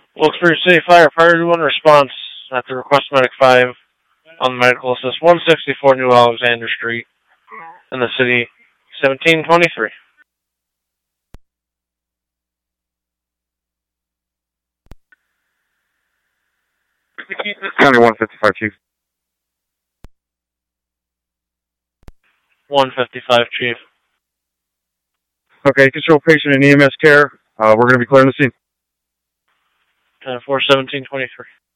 Wilkes Barre City Fire Priority 1 response at the request medic 5 on the medical assist 164 New Alexander Street in the city 1723. County 155, Chief. 155, Chief. Okay, control patient in EMS care. We're going to be clearing the scene. 41723.